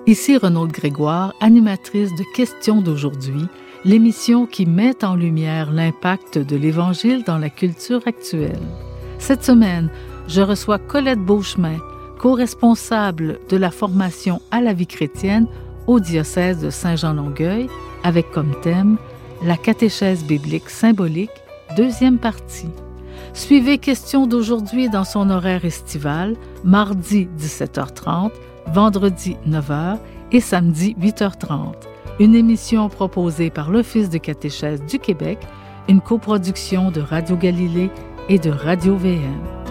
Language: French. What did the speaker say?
Ici Renaud Grégoire, animatrice de Questions d'aujourd'hui, l'émission qui met en lumière l'impact de l'Évangile dans la culture actuelle. Cette semaine, je reçois Colette Beauchemin, co-responsable de la formation à la vie chrétienne au diocèse de Saint-Jean-Longueuil, avec comme thème la catéchèse biblique symbolique, deuxième partie. Suivez Questions d'aujourd'hui dans son horaire estival, mardi 17h30, vendredi 9h et samedi 8h30. Une émission proposée par l'Office de catéchèse du Québec, une coproduction de Radio Galilée et de Radio VM.